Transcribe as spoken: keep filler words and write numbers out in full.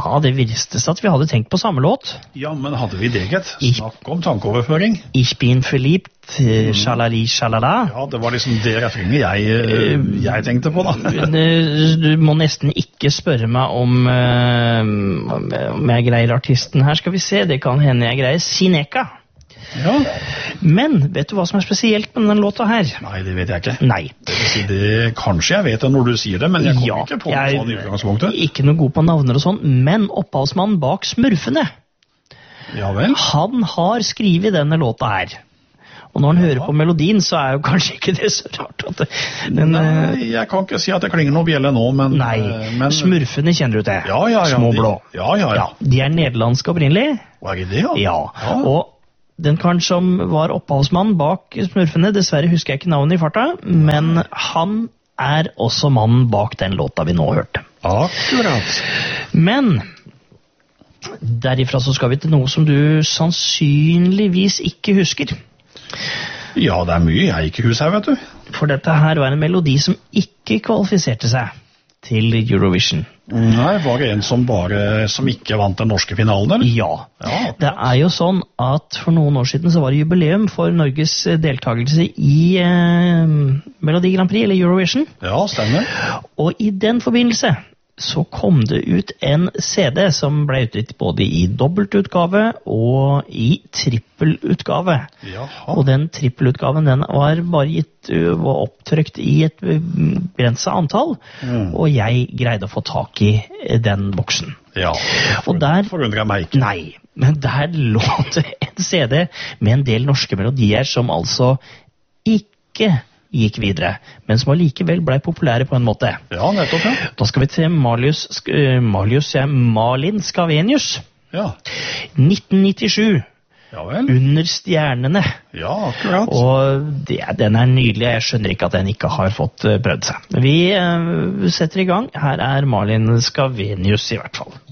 Ja, det visste seg at vi hadde tenkt på samme låt. Ja, men hadde vi det, gitt? Snakk om tankeoverføring. Ich bin verliebt, mm. shalali, shalala. Ja, det var liksom det refrenget jeg, jeg tenkte på, da. Du må nesten ikke spørre meg om, om jeg greier artisten her. Skal vi se, det kan hende jeg greier Sineka. Ja. Men vet du hva som er spesielt med denne låta her? Nei, det vet jeg ikke. Nei. Det vil si det, kanskje jeg vet det når du sier det, men jeg kommer ja, ikke på jeg, sånn i utgangspunktet. Ikke noe god på navner og sånn, men opphavsmannen bak Smurfene. Ja vel? Han har skrivet denne låta her. Og når han ja. hører på melodien, så er jo kanskje ikke det så rart at det, den, Nei, jeg kan ikke si at det klinger noe bjelle nå, men... Nei, men, Smurfene kjenner du til. Ja, ja, ja. Små blå. De, ja, ja, ja. De er nederlandske opprinnelig. Hva er det, ja? Ja, ja. Og den karen som var opphavsmann bak Smurfene, dessverre husker jeg ikke navnet i farta, men han er også mannen bak den låta vi nå hørte. Akkurat. Men derifra så skal vi til noe som du sannsynligvis ikke husker. Ja, det er mye jeg ikke husker her, vet du. For dette her var en melodi som ikke kvalifiserte seg til Eurovision. Nei, var det en som bare som ikke vant den norske finalen, eller? Ja. ja. Det er jo sånn at for noen år siden så var det jubileum for Norges deltakelse i eh, Melodi Grand Prix, eller Eurovision. Ja, stemmer. Og i den forbindelse så kom det ut en C D som ble utgitt både i dobbeltutgave og i trippelutgave. Jaha. Og den trippelutgaven den var bare gitt, var opptrykt i et begrenset antall, mm. og jeg greide å få tak i den boksen. Ja, og der forundrer jeg meg ikke. Nei, men der lå det en C D med en del norske melodier som altså ikke gikk videre, men som allikevel ble populære på en måte. Ja, nettopp, ja. Da skal vi til Marius, uh, Marius ja, Malin Scavenius. Ja. nitten nittisju. Ja vel. Under stjernene. Ja, akkurat. Og det, den er nydelig. Jeg skjønner ikke at den ikke har fått uh, prøvd seg. Vi uh, setter i gang. Her er Malin Scavenius i hvert fall.